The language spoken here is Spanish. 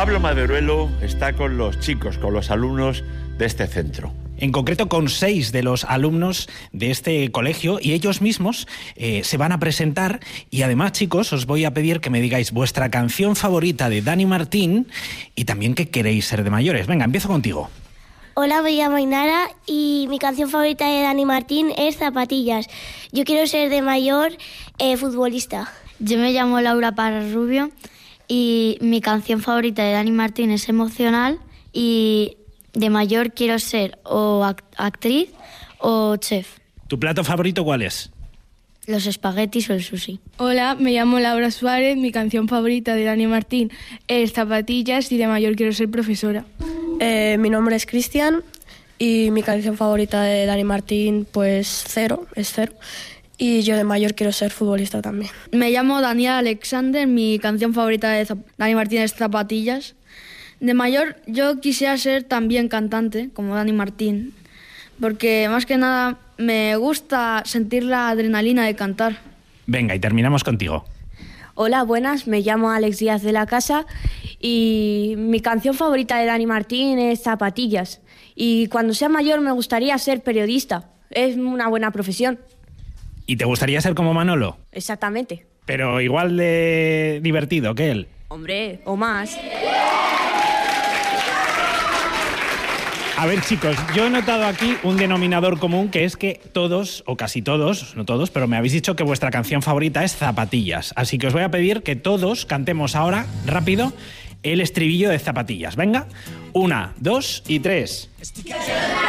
Pablo Maderuelo está con los chicos, con los alumnos de este centro. En concreto con 6 de los alumnos de este colegio, y ellos mismos se van a presentar. Y además, chicos, os voy a pedir que me digáis vuestra canción favorita de Dani Martín y también qué queréis ser de mayores. Venga, empiezo contigo. Hola, me llamo Ainara y mi canción favorita de Dani Martín es Zapatillas. Yo quiero ser de mayor futbolista. Yo me llamo Laura Parra Rubio y mi canción favorita de Dani Martín es Emocional, y de mayor quiero ser o actriz o chef. ¿Tu plato favorito cuál es? Los espaguetis o el sushi. Hola, me llamo Laura Suárez, mi canción favorita de Dani Martín es Zapatillas y de mayor quiero ser profesora. Mi nombre es Cristian y mi canción favorita de Dani Martín pues Cero, es Cero. Y yo de mayor quiero ser futbolista también. Me llamo Daniel Alexander, mi canción favorita de Dani Martín es Zapatillas. De mayor yo quisiera ser también cantante, como Dani Martín, porque más que nada me gusta sentir la adrenalina de cantar. Venga, y terminamos contigo. Hola, buenas, me llamo Alex Díaz de la Casa y mi canción favorita de Dani Martín es Zapatillas. Y cuando sea mayor me gustaría ser periodista, es una buena profesión. ¿Y te gustaría ser como Manolo? Exactamente. Pero igual de divertido que él. Hombre, o más. A ver, chicos, yo he notado aquí un denominador común, que es que todos, o casi todos, no todos, pero me habéis dicho que vuestra canción favorita es Zapatillas. Así que os voy a pedir que todos cantemos ahora, rápido, el estribillo de Zapatillas. Venga, 1, 2 y 3.